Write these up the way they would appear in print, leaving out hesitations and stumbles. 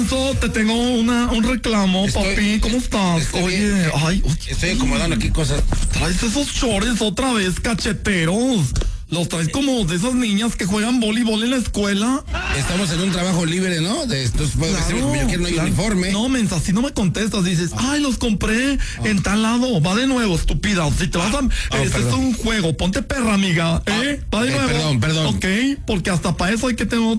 Te tengo un reclamo, papi. ¿Cómo estás? Oye, estoy acomodando aquí cosas. Traes esos shorts otra vez, cacheteros. Los traes como de esas niñas que juegan voleibol en la escuela. Estamos en un trabajo libre, ¿no? Entonces puedo decir, yo quiero un uniforme. No, mensa, si no me contestas, dices, los compré en tal lado. Va de nuevo, estúpida. Si te vas a... este es un juego, ponte perra, amiga. Va de nuevo. Perdón. Ok, porque hasta para eso hay que tener...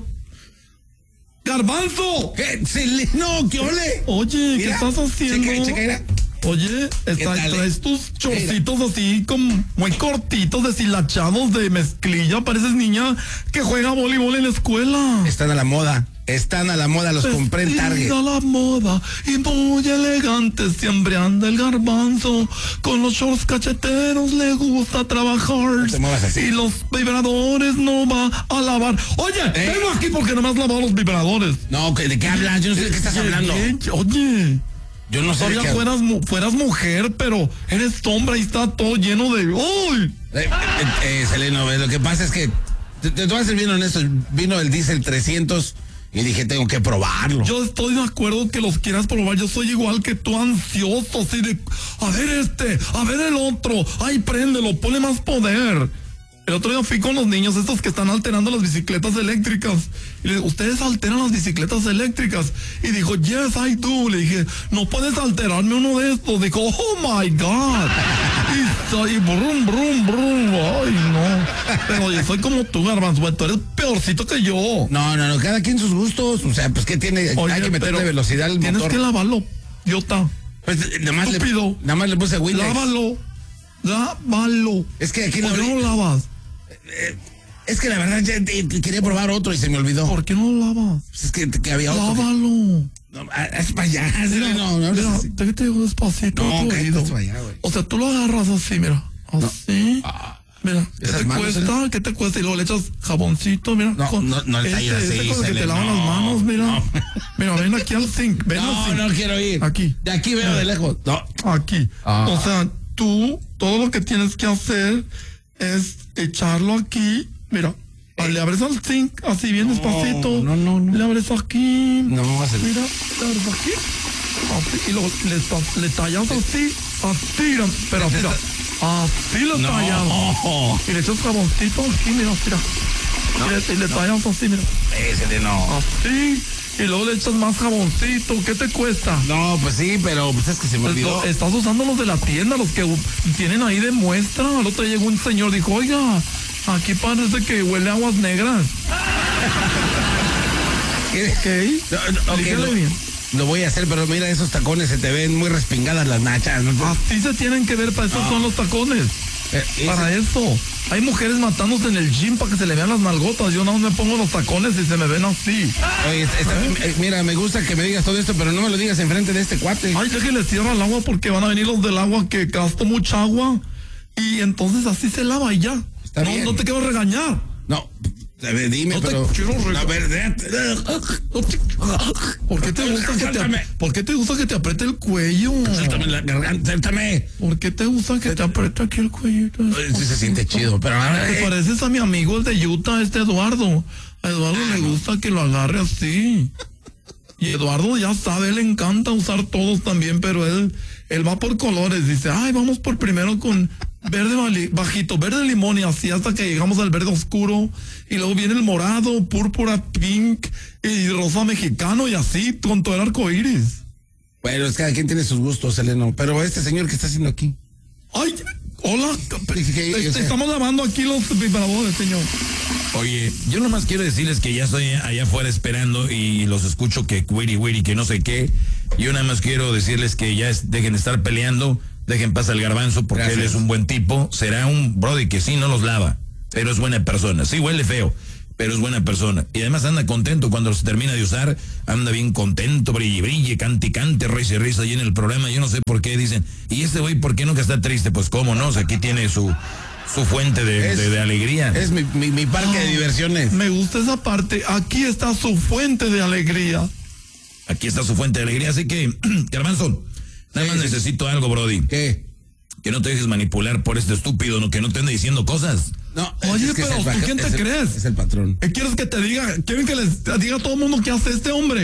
¡Garbanzo! ¿Qué? No, ¿qué ole? Oye, Mira, ¿qué estás haciendo? Checa. Oye, traes tus chorcitos así como muy cortitos, deshilachados de mezclilla. Pareces niña que juega voleibol en la escuela. Están a la moda, los compré en Target. A la moda y muy elegante, siempre anda el garbanzo. Con los shorts cacheteros le gusta trabajar. No te muevas así. Y los vibradores no va a lavar. Oye, vengo aquí porque no me has lavado los vibradores. No, ¿de qué hablas? Yo no sé de qué estás hablando. Oye, yo no sé de qué fueras mujer, pero eres hombre y está todo lleno de... ¡Uy! Seleno, lo que pasa es que te voy a ser bien honesto. Vino el Diesel 300 y dije, tengo que probarlo. Yo estoy de acuerdo que los quieras probar. Yo soy igual que tú, ansioso, así de... A ver a ver el otro. Ay, préndelo, ponle más poder. El otro día fui con los niños estos que están alterando las bicicletas eléctricas. Y le dije, ¿ustedes alteran las bicicletas eléctricas? Y dijo, yes, I do. Le dije, no puedes alterarme uno de estos. Dijo, oh my God. Y brum, brum, brum. Ay, no. Pero yo soy como tú, Garbanzo. Tú eres peorcito que yo. No, cada quien sus gustos. O sea, pues ¿qué tiene? Oye, hay que meterle velocidad al motor. Tienes que lavarlo, idiota. Pues nada más le puse Windex. Lávalo. Es que aquí ¿Por qué no lo lavas? Es que la verdad ya quería probar otro y se me olvidó. ¿Por qué no lo lavas? Pues es que había otro. Lávalo. No, es para allá. Mira, te digo despacito. No, cállate para allá, güey. O sea, tú lo agarras así, mira. Así. Mira, ¿qué te cuesta? Y luego le echas jaboncito, mira. No le talles así. Con el que te lavan las manos, mira. No. Mira, ven aquí al zinc. No quiero ir. Aquí. De aquí veo de lejos. No. Aquí. O sea, tú, todo lo que tienes que hacer es echarlo aquí, mira, le abres al zinc, así bien despacito. No. Le abres aquí. No, mira, le abres aquí. Así, y luego le tallas así, pero mira, así lo tallas. Y le echas jaboncito aquí, mira. Y le tallas así, mira. Ese no. Así. Y luego le echas más jaboncito. ¿Qué te cuesta? No, pues sí, pero pues es que se me olvidó. Estás usando los de la tienda, los que tienen ahí de muestra. Al otro llegó un señor, dijo, oiga, aquí parece que huele a aguas negras. Ok, lo voy a hacer, pero mira, esos tacones se te ven muy respingadas las nachas, ¿no? Así se tienen que ver, para eso son los tacones. Para eso. Hay mujeres matándose en el gym para que se le vean las nalgotas. Yo no me pongo los tacones y se me ven así. Oye, mira, me gusta que me digas todo esto, pero no me lo digas enfrente de este cuate. Ay, déjenle cierra el agua porque van a venir los del agua que gasto mucha agua. Y entonces así se lava y ya. Está bien. No te quiero regañar. No, dime, no pero... te quiero regañar. A ver, ¿Por qué te gusta que te apriete el cuello? Suéltame la garganta, suéltame. ¿Por qué te gusta que te apriete aquí el cuellito? Sí se siente chido, pero... Te pareces a mi amigo el de Utah, Eduardo. A Eduardo le gusta que lo agarre así. Y Eduardo ya sabe, él le encanta usar todos también, pero él va por colores. Dice, vamos por primero con verde bajito, verde limón y así hasta que llegamos al verde oscuro. Y luego viene el morado, púrpura, pink y rosa mexicano y así, con todo el arco iris. Bueno, es que cada quien tiene sus gustos, Eleno. Pero este señor, ¿qué está haciendo aquí? Ay, hola. Estamos lavando aquí los vibradores, señor. Oye, yo nomás quiero decirles que ya estoy allá afuera esperando y los escucho que wiri, que no sé qué. Yo nada más quiero decirles que ya dejen de estar peleando, dejen pasar el Garbanzo porque Gracias. Él es un buen tipo. Será un brody que sí no los lava, pero es buena persona. Sí huele feo, pero es buena persona. Y además anda contento cuando se termina de usar, anda bien contento, brille, cante, risa y risa ahí en el programa. Yo no sé por qué dicen, ¿y este güey por qué nunca está triste? Pues cómo no, o sea, aquí tiene su fuente de alegría. Es mi parque de diversiones. Me gusta esa parte. Aquí está su fuente de alegría. Aquí está su fuente de alegría, así que, Garbanzo, nada más necesito algo, brody. ¿Qué? Que no te dejes manipular por este estúpido, ¿no? Que no te ande diciendo cosas. No, oye, pero ¿tú quién te crees? Es el patrón. ¿Quieres que te diga? ¿Quieren que les diga a todo el mundo qué hace este hombre?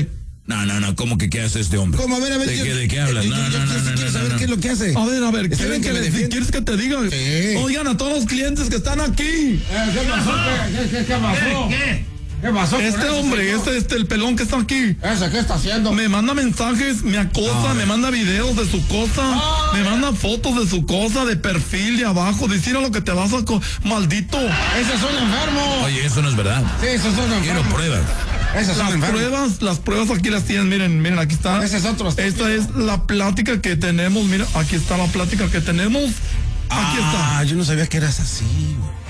No, ¿cómo que qué hace este hombre? ¿Cómo? A ver. ¿De qué hablas? Yo quiero saber qué es lo que hace. A ver, Está bien que me defienda. ¿quieres que te diga? Sí. Oigan, a todos los clientes que están aquí. ¿Qué pasó? ¿Qué pasó? ¿Qué pasó con Este ese hombre, señor? el pelón que está aquí. ¿Ese qué está haciendo? Me manda mensajes, me acosa, me manda videos de su cosa, me manda fotos de su cosa, de perfil, de abajo, decir lo que te vas a... maldito. Ese es un enfermo. Oye, eso no es verdad. Sí, eso es un enfermo. Quiero pruebas. Ese es un enfermo. Las pruebas aquí las tienen, miren, aquí está. Ese es otro. Esta es la plática que tenemos, mira, aquí está la plática que tenemos. Aquí está. Yo no sabía que eras así, güey.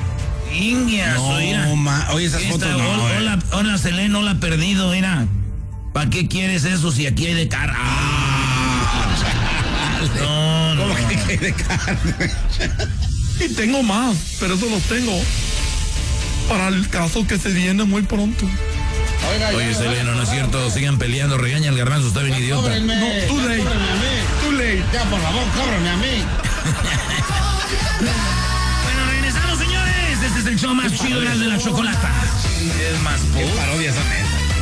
Oye, esas fotos no. Hola, Selene, no la he perdido, mira. ¿Para qué quieres eso si aquí hay de cara? No. ¿Cómo que hay de carne? Y tengo más, pero eso los tengo para el caso que se viene muy pronto. Oye, Selene, no es cierto. Sigan peleando, regaña al Garbanzo, está bien idiota. Cóbrenme, No, too late. Too late. Ya, por favor, cóbrame a mí. Bueno, regresamos, señores. Este es el show más chido de la chocolata. Es más, ¿Qué parodias son esas?